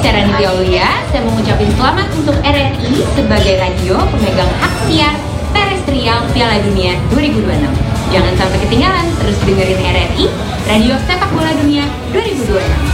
Saya Ranitya Aulia, saya mengucapkan selamat untuk RRI sebagai radio pemegang hak siar terestrial Piala Dunia 2026. Jangan sampai ketinggalan, terus dengerin RRI, Radio Sepak Bola Dunia 2026.